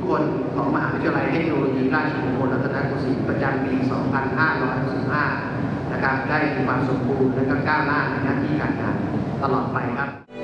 คนของมหาวิทยาลัยเทคโนโลยีราชมงคลรัตนโกสินทร์ประจำปี 2565 นะครับได้มีความสมบูรณ์และก็ก้าวหน้าในหน้าที่การงานตลอดไปครับ